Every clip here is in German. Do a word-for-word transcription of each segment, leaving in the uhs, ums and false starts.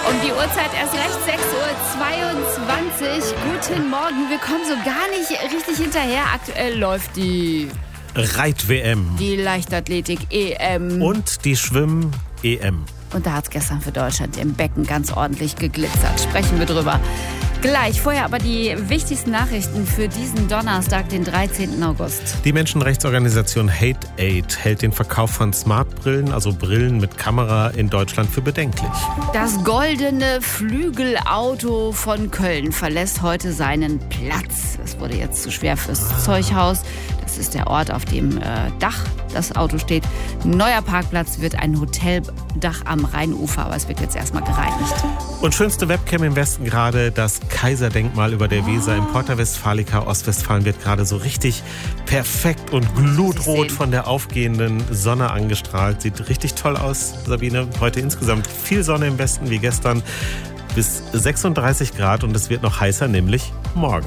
Um die Uhrzeit erst recht, sechs Uhr zweiundzwanzig. Guten Morgen, wir kommen so gar nicht richtig hinterher. Aktuell läuft die Reit-W M. Die Leichtathletik-E M. Und die Schwimm-E M. Und da hat es gestern für Deutschland im Becken ganz ordentlich geglitzert. Sprechen wir drüber. Gleich, vorher aber die wichtigsten Nachrichten für diesen Donnerstag, den dreizehnten August. Die Menschenrechtsorganisation Hate Aid hält den Verkauf von Smartbrillen, also Brillen mit Kamera, in Deutschland für bedenklich. Das goldene Flügelauto von Köln verlässt heute seinen Platz. Es wurde jetzt zu schwer fürs ah. Zeughaus. Das ist der Ort, auf dem äh, Dach das Auto steht. Neuer Parkplatz wird ein Hoteldach am Rheinufer, aber es wird jetzt erstmal gereinigt. Und schönste Webcam im Westen gerade, das Kaiserdenkmal über der Weser im Porta Westfalica, Ostwestfalen, wird gerade so richtig perfekt und glutrot von der aufgehenden Sonne angestrahlt. Sieht richtig toll aus, Sabine. Heute insgesamt viel Sonne im Westen wie gestern, bis sechsunddreißig Grad, und es wird noch heißer, nämlich morgen.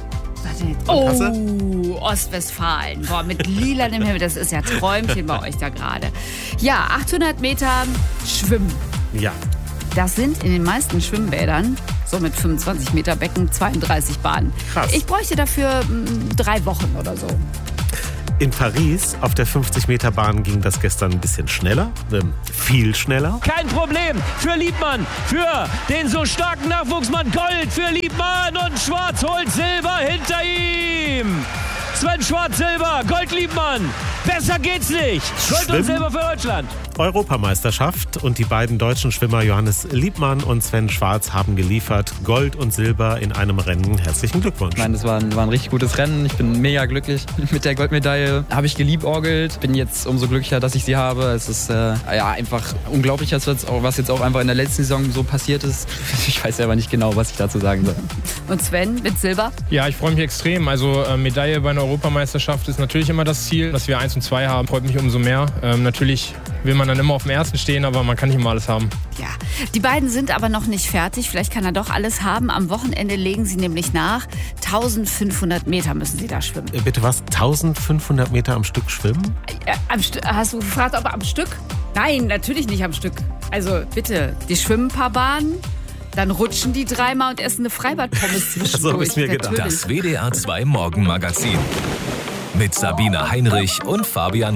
Oh, Ostwestfalen. Boah, mit lilanem Himmel, das ist ja Träumchen bei euch da gerade. Ja, achthundert Meter Schwimmen. Ja. Das sind in den meisten Schwimmbädern, so mit fünfundzwanzig Meter Becken, zweiunddreißig Bahnen. Krass. Ich bräuchte dafür m, drei Wochen oder so. In Paris auf der fünfzig Meter Bahn ging das gestern ein bisschen schneller, ähm, viel schneller. Kein Problem für Liebmann, für den so starken Nachwuchsmann. Gold für Liebmann und Schwarz holt Silber hinter ihm. Sven Schwarz, Silber, Gold Liebmann. Besser geht's nicht. Gold Schwimmen. Und Silber für Deutschland. Europameisterschaft, und die beiden deutschen Schwimmer Johannes Liebmann und Sven Schwarz haben geliefert. Gold und Silber in einem Rennen. Herzlichen Glückwunsch. Ich meine, das war ein, war ein richtig gutes Rennen. Ich bin mega glücklich mit der Goldmedaille. Habe ich geliebäugelt. Bin jetzt umso glücklicher, dass ich sie habe. Es ist äh, ja, einfach unglaublich, was jetzt auch einfach in der letzten Saison so passiert ist. Ich weiß selber nicht genau, was ich dazu sagen soll. Und Sven mit Silber? Ja, ich freue mich extrem. Also äh, Medaille bei einer Europameisterschaft ist natürlich immer das Ziel. Dass wir eins und zwei haben, freut mich umso mehr. Ähm, natürlich will man dann immer auf dem ersten stehen, aber man kann nicht immer alles haben. Ja, die beiden sind aber noch nicht fertig. Vielleicht kann er doch alles haben. Am Wochenende legen sie nämlich nach. eintausendfünfhundert Meter müssen sie da schwimmen. Äh, bitte was? eintausendfünfhundert Meter am Stück schwimmen? Äh, am St- hast du gefragt, ob am Stück? Nein, natürlich nicht am Stück. Also bitte, die schwimmen ein paar Bahnen, dann rutschen die dreimal und essen eine Freibadpommes zwischendurch. So habe ich mir gedacht. Das W D R zwei Morgenmagazin mit Sabine Heinrich und Fabian